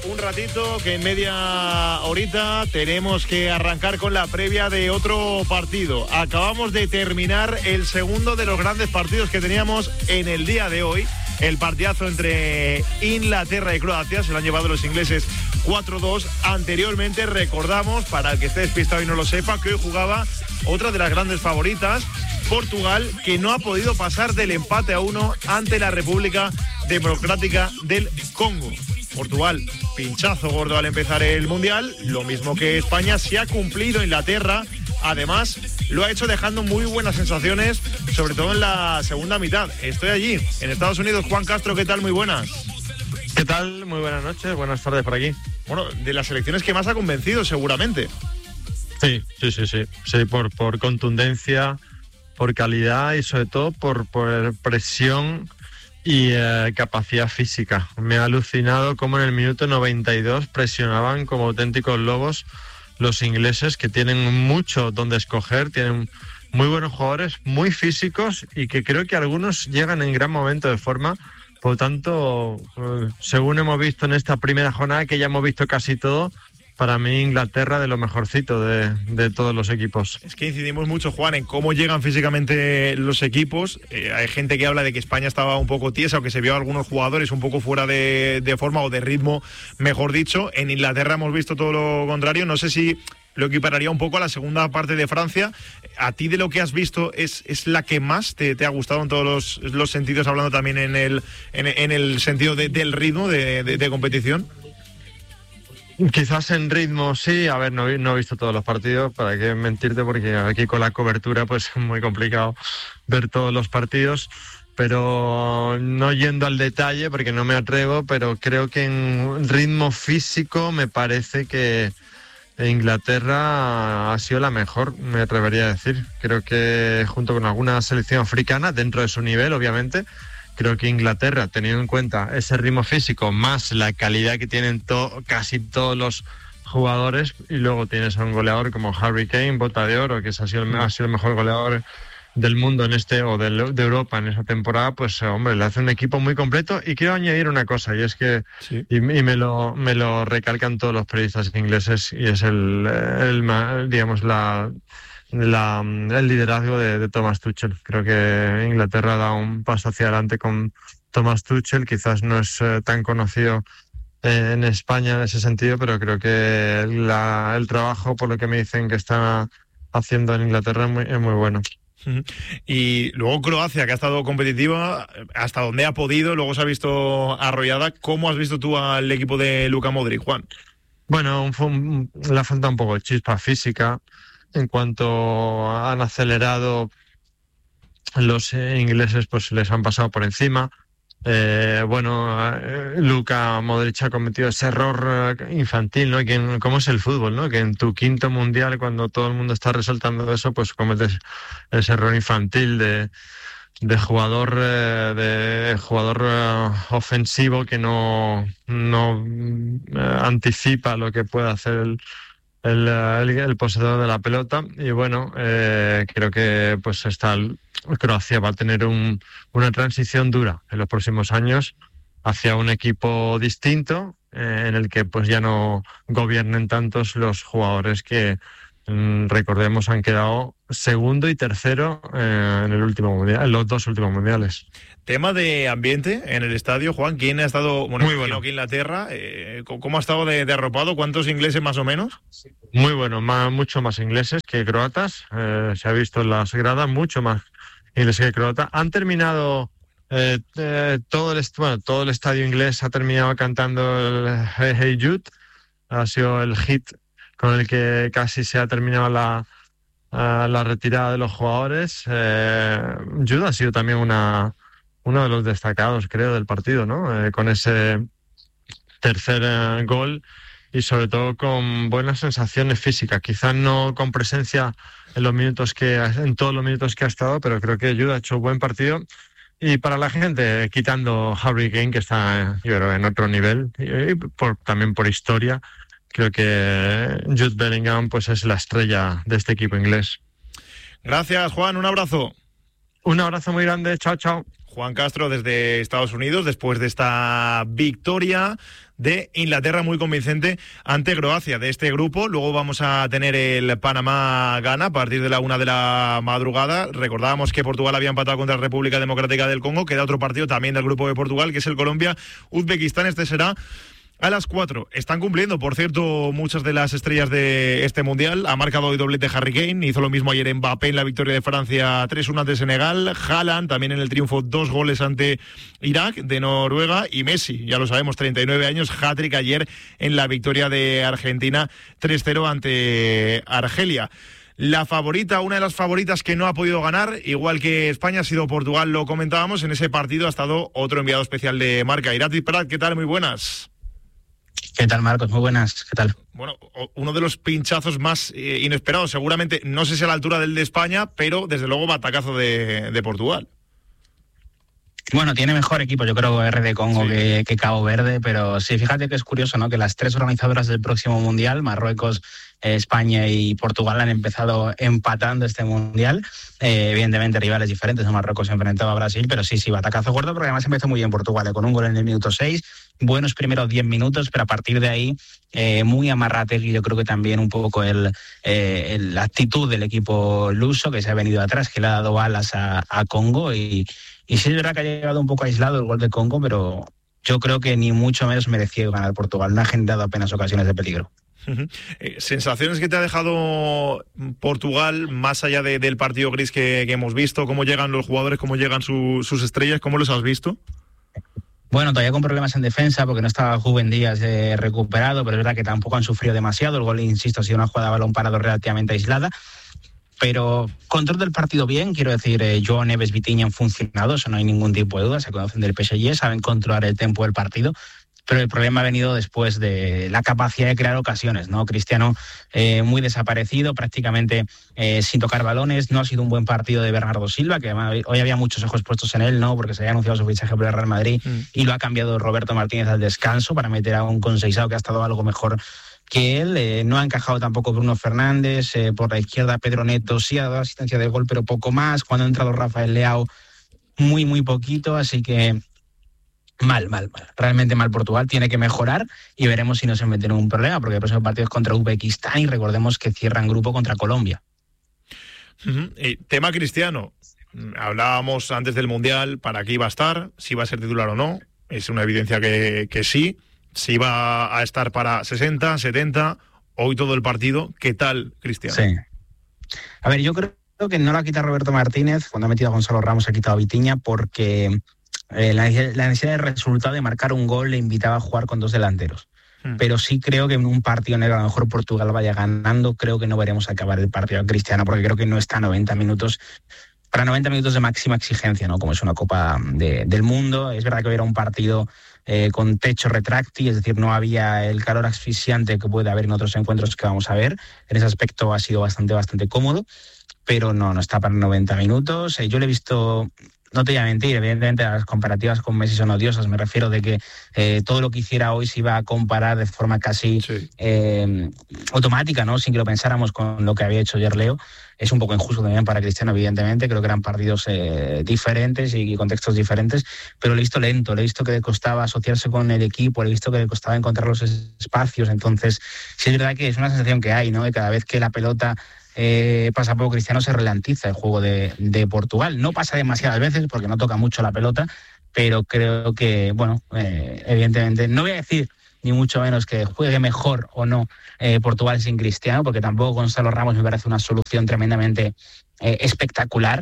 un ratito, que en media horita tenemos que arrancar con la previa de otro partido. Acabamos de terminar el segundo de los grandes partidos que teníamos en el día de hoy. El partidazo entre Inglaterra y Croacia. Se lo han llevado los ingleses 4-2. Anteriormente, recordamos, para el que esté despistado y no lo sepa, que hoy jugaba otra de las grandes favoritas, Portugal, que no ha podido pasar del empate a 1 ante la República Democrática del Congo. Portugal, pinchazo gordo al empezar el Mundial, lo mismo que España. Se ha cumplido Inglaterra, además lo ha hecho dejando muy buenas sensaciones, sobre todo en la segunda mitad. Estoy allí, en Estados Unidos. Juan Castro, ¿qué tal? Muy buenas. ¿Qué tal? Muy buenas noches, buenas tardes por aquí. Bueno, de las selecciones que más ha convencido, seguramente. Sí, por contundencia, por calidad y sobre todo por presión y capacidad física. Me ha alucinado cómo en el minuto 92 presionaban como auténticos lobos los ingleses, que tienen mucho donde escoger, tienen muy buenos jugadores, muy físicos, y que creo que algunos llegan en gran momento de forma. Por lo tanto, según hemos visto en esta primera jornada, que ya hemos visto casi todo, para mí Inglaterra de lo mejorcito de todos los equipos. Es que incidimos mucho, Juan, en cómo llegan físicamente los equipos. Hay gente que habla de que España estaba un poco tiesa, o que se vio a algunos jugadores un poco fuera de forma o de ritmo, mejor dicho. En Inglaterra hemos visto todo lo contrario. No sé si lo equipararía un poco a la segunda parte de Francia. ¿A ti, de lo que has visto, es la que más te ha gustado en todos los sentidos, hablando también en el sentido del ritmo de competición? Quizás en ritmo sí. A ver, no he visto todos los partidos, para qué mentirte, porque aquí con la cobertura pues es muy complicado ver todos los partidos, pero no yendo al detalle porque no me atrevo, pero creo que en ritmo físico me parece que Inglaterra ha sido la mejor, me atrevería a decir. Creo que junto con alguna selección africana, dentro de su nivel obviamente, creo que Inglaterra, teniendo en cuenta ese ritmo físico más la calidad que tienen casi todos los jugadores, y luego tienes a un goleador como Harry Kane, Bota de Oro, que ha sido el mejor goleador del mundo de Europa en esta temporada, pues hombre, le hace un equipo muy completo. Y quiero añadir una cosa, y es que sí, y me lo recalcan todos los periodistas ingleses, y es el liderazgo de Thomas Tuchel. Creo que Inglaterra da un paso hacia adelante con Thomas Tuchel. Quizás no es tan conocido en España en ese sentido, pero creo que el trabajo, por lo que me dicen que está haciendo en Inglaterra, es muy bueno. Y luego Croacia, que ha estado competitiva hasta donde ha podido, luego se ha visto arrollada. ¿Cómo has visto tú al equipo de Luka Modric, Juan? Bueno, le ha faltado un poco de chispa física. En cuanto han acelerado, los ingleses pues les han pasado por encima. Luka Modric ha cometido ese error infantil, ¿no? ¿Cómo es el fútbol, no? Que en tu quinto mundial, cuando todo el mundo está resaltando eso, pues cometes ese error infantil de jugador ofensivo que no anticipa lo que puede hacer el poseedor de la pelota. Y bueno, creo que pues Croacia va a tener una transición dura en los próximos años hacia un equipo distinto, en el que pues ya no gobiernen tantos los jugadores que, recordemos, han quedado segundo y tercero en el último mundial, en los dos últimos mundiales. Tema de ambiente en el estadio, Juan. ¿Quién ha estado? Muy bueno. Aquí Inglaterra, ¿cómo ha estado de arropado? ¿Cuántos ingleses más o menos? Muy bueno, mucho más ingleses que croatas. Se ha visto en las gradas, mucho más ingleses que croatas. Han terminado todo el estadio inglés ha terminado cantando el Hey Jude. Ha sido el hit con el que casi se ha terminado la retirada de los jugadores. Jude ha sido también uno de los destacados, creo, del partido, ¿no? Con ese tercer gol, y sobre todo con buenas sensaciones físicas. Quizás no con presencia en todos los minutos que ha estado, pero creo que Jude ha hecho un buen partido. Y para la gente, quitando Harry Kane, que está, yo creo, en otro nivel, y también por historia, creo que Jude Bellingham pues es la estrella de este equipo inglés. Gracias, Juan. Un abrazo. Un abrazo muy grande. Chao, chao. Juan Castro desde Estados Unidos, después de esta victoria de Inglaterra muy convincente ante Croacia de este grupo. Luego vamos a tener el Panamá-Ghana a partir de la 1 de la madrugada. Recordábamos que Portugal había empatado contra la República Democrática del Congo. Queda otro partido también del grupo de Portugal, que es el Colombia-Uzbekistán. Este será a las 4. Están cumpliendo, por cierto, muchas de las estrellas de este Mundial. Ha marcado hoy doblete Harry Kane, hizo lo mismo ayer Mbappé en la victoria de Francia 3-1 ante Senegal. Haaland también en el triunfo, 2 goles ante Irak de Noruega. Y Messi, ya lo sabemos, 39 años, hat-trick ayer en la victoria de Argentina 3-0 ante Argelia. La favorita, una de las favoritas que no ha podido ganar, igual que España, ha sido Portugal, lo comentábamos. En ese partido ha estado otro enviado especial de Marca, Irati Prat. ¿Qué tal? Muy buenas. ¿Qué tal, Marcos? Muy buenas, ¿qué tal? Bueno, uno de los pinchazos más inesperados, seguramente, no sé si a la altura del de España, pero desde luego batacazo de Portugal. Bueno, tiene mejor equipo, yo creo, RD Congo que Cabo Verde, pero sí, fíjate que es curioso, ¿no? Que las 3 organizadoras del próximo Mundial, Marruecos, España y Portugal, han empezado empatando este Mundial. Evidentemente rivales diferentes, Marruecos se enfrentaba a Brasil, pero sí, batacazo gordo, porque además empezó muy bien Portugal, con un gol en el minuto 6, buenos primeros 10 minutos, pero a partir de ahí muy amarrategui. Yo creo que también un poco la actitud del equipo luso, que se ha venido atrás, que le ha dado alas a Congo, y sí es verdad que ha llegado un poco aislado el gol de Congo, pero yo creo que ni mucho menos merecía ganar Portugal, no ha generado apenas ocasiones de peligro. ¿Sensaciones que te ha dejado Portugal, más allá del partido gris que hemos visto? ¿Cómo llegan los jugadores, cómo llegan sus estrellas? ¿Cómo los has visto? Bueno, todavía con problemas en defensa, porque no estaba Rúben Díaz recuperado, pero es verdad que tampoco han sufrido demasiado. El gol, insisto, ha sido una jugada de balón parado relativamente aislada. Pero control del partido bien, quiero decir, Joao Neves, Vitinha han funcionado, eso no hay ningún tipo de duda, se conocen del PSG, saben controlar el tempo del partido, pero el problema ha venido después de la capacidad de crear ocasiones, ¿no? Cristiano muy desaparecido, prácticamente sin tocar balones. No ha sido un buen partido de Bernardo Silva, que hoy había muchos ojos puestos en él, ¿no? Porque se había anunciado su fichaje por el Real Madrid y lo ha cambiado Roberto Martínez al descanso para meter a un Conceição que ha estado algo mejor que él. No ha encajado tampoco Bruno Fernández, por la izquierda Pedro Neto sí ha dado asistencia de gol, pero poco más. Cuando ha entrado Rafael Leao, muy poquito, así que mal, realmente mal Portugal, tiene que mejorar y veremos si no se mete en un problema, porque el próximo partido es contra Uzbekistán y recordemos que cierran grupo contra Colombia. Tema Cristiano, hablábamos antes del Mundial para qué iba a estar, si iba a ser titular o no, es una evidencia que sí. Si iba a estar para 60, 70, hoy todo el partido. ¿Qué tal, Cristiano? Sí. A ver, yo creo que no lo ha quitado Roberto Martínez, cuando ha metido a Gonzalo Ramos ha quitado a Vitinha, porque la necesidad de resultado de marcar un gol le invitaba a jugar con 2 delanteros. Pero sí creo que en un partido en el que a lo mejor Portugal vaya ganando, creo que no veremos acabar el partido a Cristiano, porque creo que no está a 90 minutos. Para 90 minutos de máxima exigencia, ¿no? Como es una Copa del Mundo. Es verdad que hoy era un partido con techo retráctil, es decir, no había el calor asfixiante que puede haber en otros encuentros que vamos a ver. En ese aspecto ha sido bastante cómodo, pero no está para 90 minutos. Yo le he visto, no te voy a mentir, evidentemente las comparativas con Messi son odiosas, me refiero de que todo lo que hiciera hoy se iba a comparar de forma casi automática, ¿no? Sin que lo pensáramos, con lo que había hecho ayer Leo. Es un poco injusto también para Cristiano, evidentemente. Creo que eran partidos diferentes y contextos diferentes, pero le he visto lento, le he visto que le costaba asociarse con el equipo, le he visto que le costaba encontrar los espacios. Entonces, sí es verdad que es una sensación que hay, ¿no? De cada vez que la pelota pasa por Cristiano se ralentiza el juego de Portugal. No pasa demasiadas veces porque no toca mucho la pelota, pero creo que, bueno, evidentemente, no voy a decir ni mucho menos que juegue mejor o no Portugal sin Cristiano, porque tampoco Gonzalo Ramos me parece una solución tremendamente espectacular,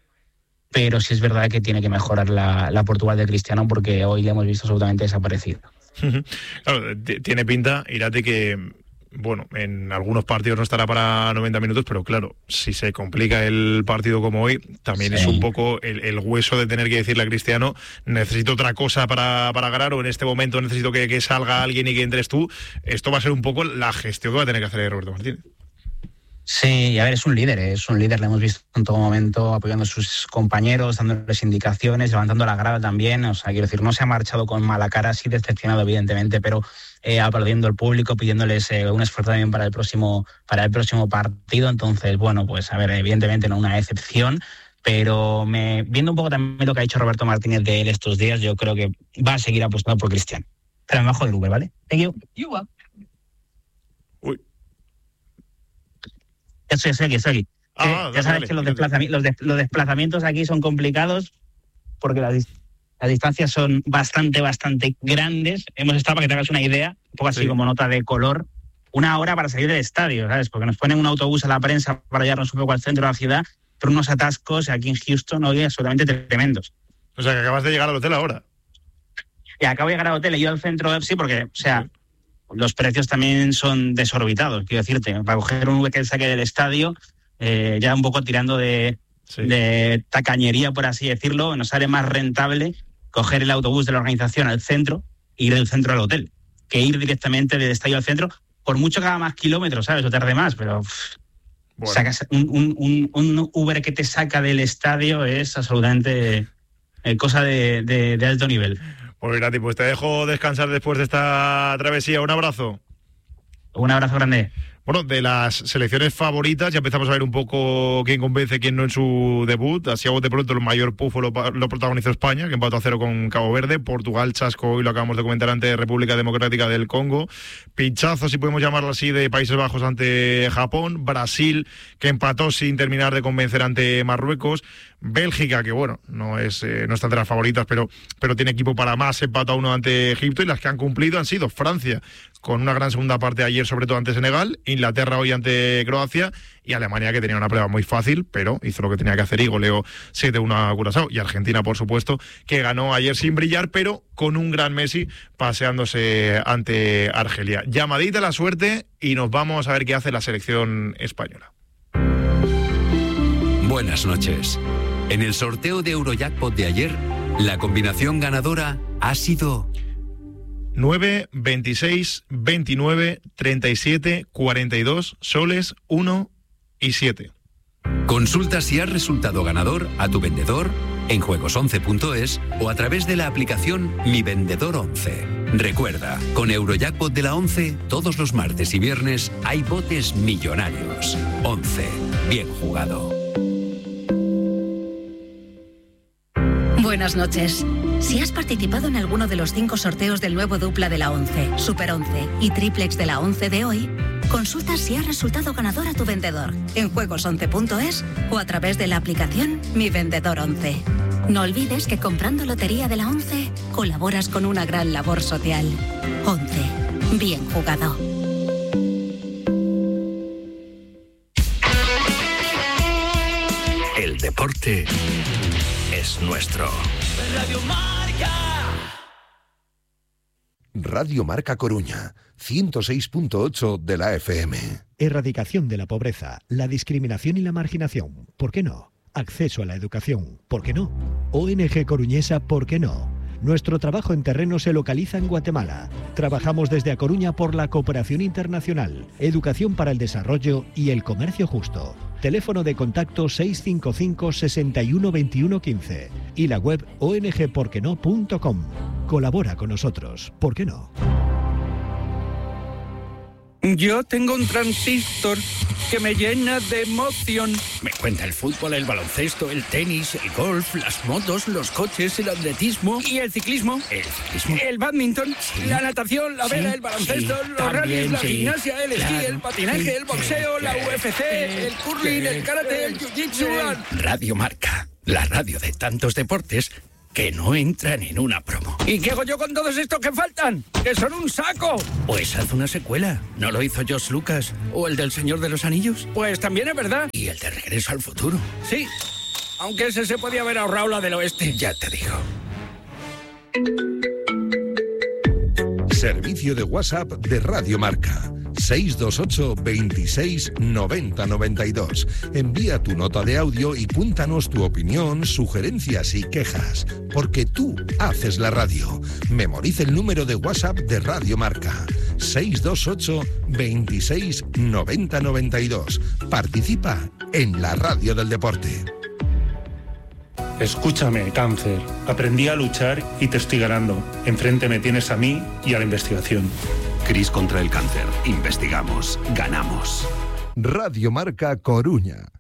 pero sí es verdad que tiene que mejorar la Portugal de Cristiano, porque hoy le hemos visto absolutamente desaparecido. Claro, tiene pinta, Irati, que bueno, en algunos partidos no estará para 90 minutos, pero claro, si se complica el partido como hoy, también es un poco el hueso de tener que decirle a Cristiano, necesito otra cosa para ganar, o en este momento necesito que salga alguien y que entres tú. Esto va a ser un poco la gestión que va a tener que hacer Roberto Martínez. Sí, a ver, es un líder, le hemos visto en todo momento apoyando a sus compañeros, dándoles indicaciones, levantando la grada también. O sea, quiero decir, no se ha marchado con mala cara, sí decepcionado evidentemente, pero aplaudiendo al público, pidiéndoles un esfuerzo también para el próximo partido. Entonces, bueno, pues a ver, evidentemente no una excepción, pero viendo un poco también lo que ha dicho Roberto Martínez de él estos días, yo creo que va a seguir apostando por Cristiano. Pero me bajo del Uber, ¿vale? Thank you. Uy. Estoy aquí. Ya sabes que los desplazamientos aquí son complicados porque las distancias son bastante grandes. Hemos estado, para que te hagas una idea, un poco así como nota de color, 1 hora para salir del estadio, ¿sabes? Porque nos ponen un autobús a la prensa para llevarnos un poco al centro de la ciudad, pero unos atascos aquí en Houston hoy absolutamente tremendos. O sea, que acabas de llegar al hotel ahora. Y acabo de llegar al hotel, he ido al centro, sí, porque, o sea, los precios también son desorbitados, quiero decirte. Para coger un Uber que saque del estadio, ya un poco tirando de tacañería, por así decirlo, nos sale más rentable coger el autobús de la organización al centro e ir del centro al hotel, que ir directamente del estadio al centro, por mucho que haga más kilómetros, ¿sabes? O tarde más, pero sacas un Uber que te saca del estadio es absolutamente cosa de alto nivel. Pues mira, pues te dejo descansar después de esta travesía. Un abrazo. Un abrazo grande. Bueno, de las selecciones favoritas ya empezamos a ver un poco quién convence, quién no en su debut. Así a bote pronto el mayor pufo lo protagonizó España, que empató a 0 con Cabo Verde. Portugal, chasco, hoy lo acabamos de comentar ante República Democrática del Congo. Pinchazo, si podemos llamarlo así, de Países Bajos ante Japón. Brasil, que empató sin terminar de convencer ante Marruecos. Bélgica, que bueno, no está entre las favoritas, pero tiene equipo para más, empató a 1 ante Egipto, y las que han cumplido han sido Francia, con una gran segunda parte ayer, sobre todo ante Senegal, Inglaterra hoy ante Croacia, y Alemania, que tenía una prueba muy fácil, pero hizo lo que tenía que hacer y goleó 7-1 a Curazao, y Argentina, por supuesto, que ganó ayer sin brillar, pero con un gran Messi paseándose ante Argelia. Llamadita a la suerte y nos vamos a ver qué hace la selección española. Buenas noches. En el sorteo de Eurojackpot de ayer, la combinación ganadora ha sido 9, 26, 29, 37, 42, soles, 1 y 7. Consulta si has resultado ganador a tu vendedor en juegos11.es o a través de la aplicación Mi Vendedor 11. Recuerda, con Eurojackpot de la 11, todos los martes y viernes hay botes millonarios. 11. Bien jugado. Buenas noches. Si has participado en alguno de los 5 sorteos del nuevo dupla de la 11, Super 11 y Triplex de la 11 de hoy, consulta si has resultado ganador a tu vendedor en juegos11.es o a través de la aplicación Mi Vendedor 11. No olvides que comprando Lotería de la 11 colaboras con una gran labor social. 11. Bien jugado. El deporte es nuestro. Radio Marca. Radio Marca Coruña, 106.8 de la FM. Erradicación de la pobreza, la discriminación y la marginación. ¿Por qué no? Acceso a la educación. ¿Por qué no? ONG Coruñesa. ¿Por qué no? Nuestro trabajo en terreno se localiza en Guatemala. Trabajamos desde A Coruña por la cooperación internacional, educación para el desarrollo y el comercio justo. Teléfono de contacto 655 61 21 15 y la web ongporqueno.com. Colabora con nosotros, ¿por qué no? Yo tengo un transistor que me llena de emoción. Me cuenta el fútbol, el baloncesto, el tenis, el golf, las motos, los coches, el atletismo y el ciclismo. ¿El ciclismo? El bádminton, la natación, la vela, el baloncesto, los rallies, la gimnasia, el esquí, el patinaje, el boxeo, la UFC, el curling, el karate, el jiu-jitsu. Radio Marca, la radio de tantos deportes que no entran en una promo. ¿Y qué hago yo con todos estos que faltan? ¡Que son un saco! Pues haz una secuela. ¿No lo hizo George Lucas? ¿O el del Señor de los Anillos? Pues también es verdad. ¿Y el de Regreso al Futuro? Sí, aunque ese se podía haber ahorrado la del oeste. Ya te digo. Servicio de WhatsApp de Radio Marca. 628 26 90 92. Envía tu nota de audio y cuéntanos tu opinión, sugerencias y quejas, porque tú haces la radio. Memoriza el número de WhatsApp de Radio Marca. 628 26 90 92. Participa en la radio del deporte. Escúchame, cáncer. Aprendí a luchar y te estoy ganando. Enfrente me tienes a mí y a la investigación. CRIS contra el cáncer. Investigamos. Ganamos. Radio Marca Coruña.